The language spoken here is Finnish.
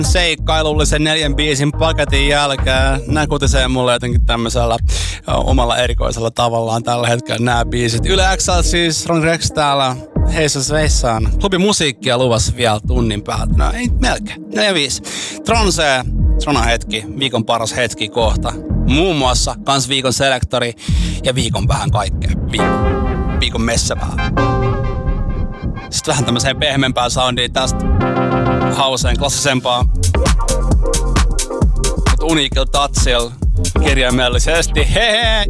Seikkailullisen 4 biisin paketin jälkeen nää kutisee mulle jotenkin tämmöisellä omalla erikoisella tavallaan tällä hetkellä nämä biisit. Yle XL siis, Ron Rex täällä heissä sveissaan. Klubimusiikkia luvassa vielä tunnin päältä. No ei melkein. 4-5. Trona hetki, viikon paras hetki kohta. Muun muassa kans viikon selektori ja viikon vähän kaikkea. Viikon messäpää. Sitten vähän tämmöiseen pehmeämpää soundiin tästä hauseen, klassisempaa. Mutta uniikilla touchilla, kirjaimellisesti. Hehe!